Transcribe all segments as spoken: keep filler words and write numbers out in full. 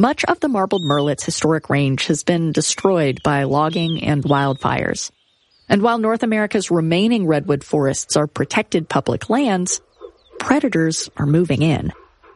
Much of the marbled murret's historic range has been destroyed by logging and wildfires. And while North America's remaining redwood forests are protected public lands, predators are moving in.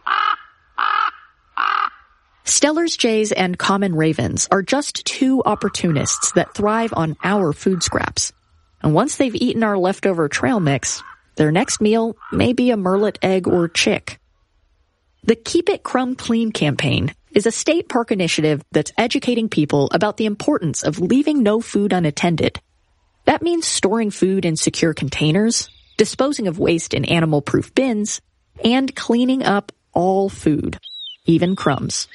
Steller's jays and common ravens are just two opportunists that thrive on our food scraps. And once they've eaten our leftover trail mix, their next meal may be a murlet egg or chick. The Keep It Crumb Clean campaign is a state park initiative that's educating people about the importance of leaving no food unattended. That means storing food in secure containers, disposing of waste in animal-proof bins, and cleaning up all food, even crumbs.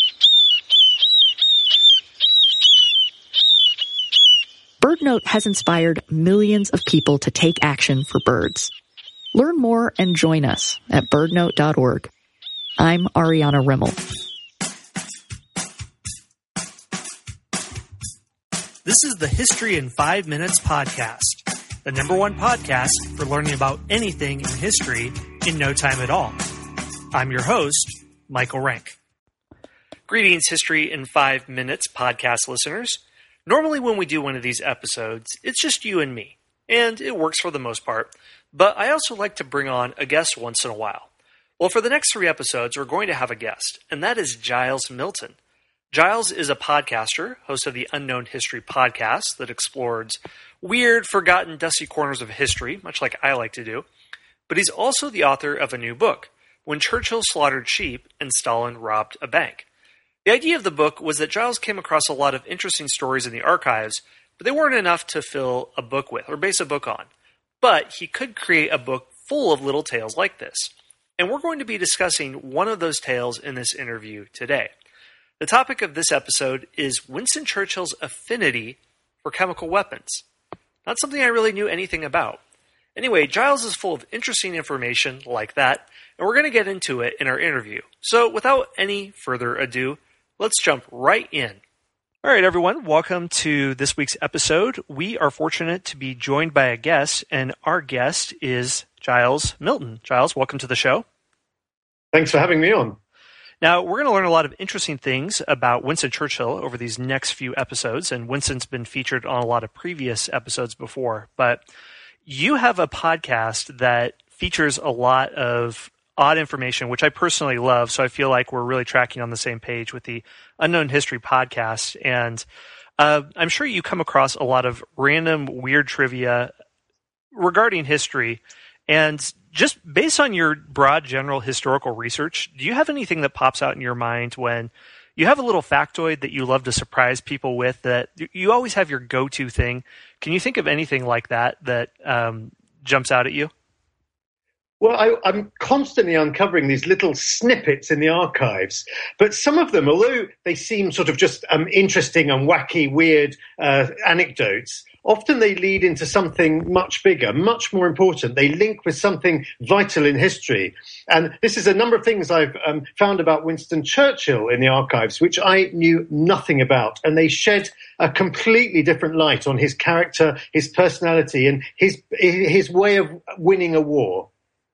BirdNote has inspired millions of people to take action for birds. Learn more and join us at bird note dot org. I'm Ariana Rimmel. This is the History in Five Minutes podcast, the number one podcast for learning about anything in history in no time at all. I'm your host, Michael Rank. Greetings, History in Five Minutes podcast listeners. Normally when we do one of these episodes, it's just you and me, and it works for the most part, but I also like to bring on a guest once in a while. Well, for the next three episodes, we're going to have a guest, and that is Giles Milton. Giles is a podcaster, host of the Unknown History podcast that explores weird, forgotten, dusty corners of history, much like I like to do. But he's also the author of a new book, When Churchill Slaughtered Sheep and Stalin Robbed a Bank. The idea of the book was that Giles came across a lot of interesting stories in the archives, but they weren't enough to fill a book with, or base a book on. But he could create a book full of little tales like this. And we're going to be discussing one of those tales in this interview today. The topic of this episode is Winston Churchill's affinity for chemical weapons. Not something I really knew anything about. Anyway, Giles is full of interesting information like that, and we're going to get into it in our interview. So without any further ado, let's jump right in. All right, everyone, welcome to this week's episode. We are fortunate to be joined by a guest, and our guest is Giles Milton. Giles, welcome to the show. Thanks for having me on. Now, we're going to learn a lot of interesting things about Winston Churchill over these next few episodes, and Winston's been featured on a lot of previous episodes before, but you have a podcast that features a lot of odd information, which I personally love, so I feel like we're really tracking on the same page with the Unknown History podcast, and uh, I'm sure you come across a lot of random weird trivia regarding history, and just based on your broad general historical research, do you have anything that pops out in your mind when you have a little factoid that you love to surprise people with, that you always have your go-to thing? Can you think of anything like that that um, jumps out at you? Well, I, I'm constantly uncovering these little snippets in the archives, but some of them, although they seem sort of just um, interesting and wacky, weird uh, anecdotes, often they lead into something much bigger, much more important. They link with something vital in history. And this is a number of things I've um, found about Winston Churchill in the archives, which I knew nothing about. And they shed a completely different light on his character, his personality, and his his way of winning a war.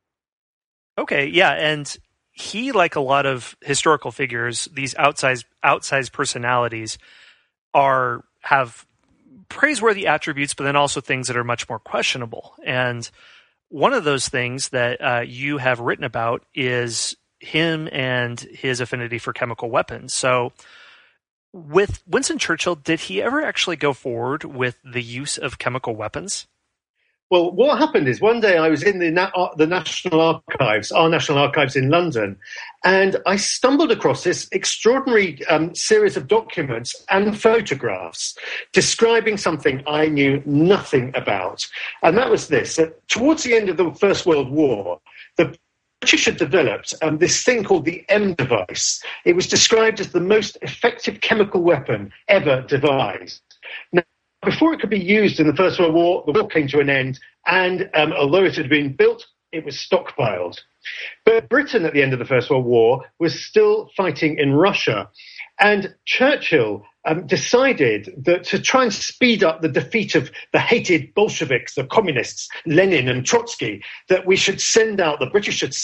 Okay, yeah, and he, like a lot of historical figures, these outsized outsized personalities are have praiseworthy attributes, but then also things that are much more questionable. And one of those things that uh, you have written about is him and his affinity for chemical weapons. So with Winston Churchill, did he ever actually go forward with the use of chemical weapons? Well, what happened is one day I was in the, Na- uh, the National Archives, our National Archives in London, and I stumbled across this extraordinary um, series of documents and photographs describing something I knew nothing about. And that was this, that towards the end of the First World War, the British had developed um, this thing called the M device. It was described as the most effective chemical weapon ever devised. Now, before it could be used in the First World War, the war came to an end, and um, although it had been built, it was stockpiled. But Britain, at the end of the First World War, was still fighting in Russia. And Churchill um, decided that to try and speed up the defeat of the hated Bolsheviks, the communists, Lenin and Trotsky, that we should send out, the British should